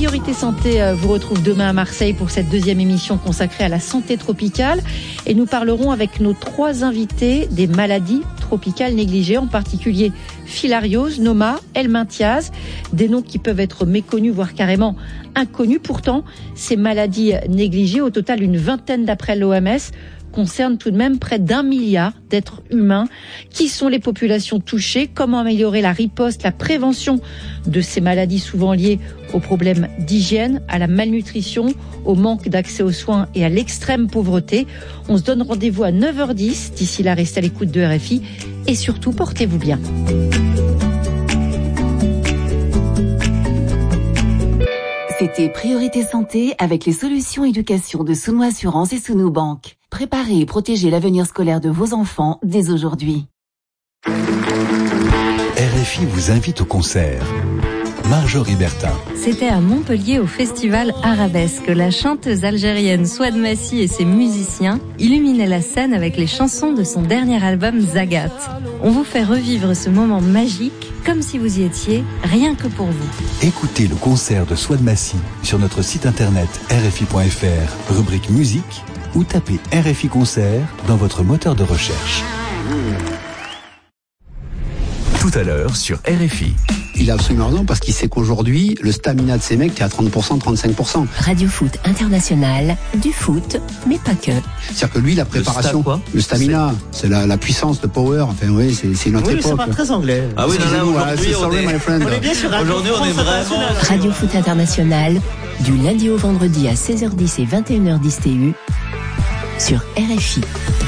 Priorité Santé vous retrouve demain à Marseille pour cette deuxième émission consacrée à la santé tropicale. Et nous parlerons avec nos 3 invités des maladies tropicales négligées, en particulier filariose, noma, helminthiase, des noms qui peuvent être méconnus, voire carrément inconnus. Pourtant, ces maladies négligées, au total une vingtaine d'après l'OMS, concerne tout de même près d'1 milliard d'êtres humains. Qui sont les populations touchées? Comment améliorer la riposte, la prévention de ces maladies souvent liées aux problèmes d'hygiène, à la malnutrition, au manque d'accès aux soins et à l'extrême pauvreté? On se donne rendez-vous à 9h10. D'ici là, restez à l'écoute de RFI et surtout, portez-vous bien. C'était Priorité Santé avec les solutions éducation de Sounou Assurance et Sounou Banque. Préparez et protégez l'avenir scolaire de vos enfants dès aujourd'hui. RFI vous invite au concert. Marjorie Bertin. C'était à Montpellier au festival Arabesque. La chanteuse algérienne Souad Massi et ses musiciens illuminaient la scène avec les chansons de son dernier album Zagat. On vous fait revivre ce moment magique comme si vous y étiez, rien que pour vous. Écoutez le concert de Souad Massi sur notre site internet rfi.fr, rubrique musique, ou tapez RFI Concert dans votre moteur de recherche. Tout à l'heure sur RFI. Il a absolument raison parce qu'il sait qu'aujourd'hui, le stamina de ces mecs est à 30%, 35%. Radio Foot International, du foot, mais pas que. C'est-à-dire que lui, la préparation, le stamina, c'est la puissance, le power, enfin oui, c'est une autre époque. C'est pas très anglais. Ah oui, non, aujourd'hui, on est bien sur Radio Aujourd'hui, on est vraiment... Radio Foot International, du lundi au vendredi à 16h10 et 21h10 TU, sur RFI.